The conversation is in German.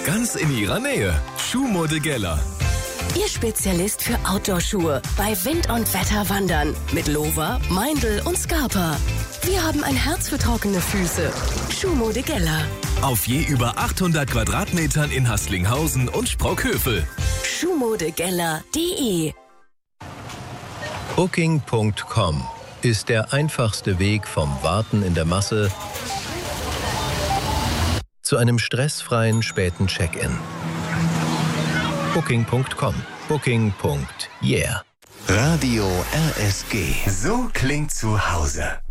Ganz in Ihrer Nähe. Schuhmode Geller. Ihr Spezialist für Outdoor-Schuhe bei Wind und Wetter wandern. Mit Lova, Meindl und Scarpa. Wir haben ein Herz für trockene Füße. Schuhmode Geller. Auf je über 800 Quadratmetern in Haßlinghausen und Sprockhövel. Schuhmodegeller.de. Booking.com ist der einfachste Weg vom Warten in der Masse zu einem stressfreien späten Check-in. Booking.com. Booking.yeah. Radio RSG. So klingt zu Hause.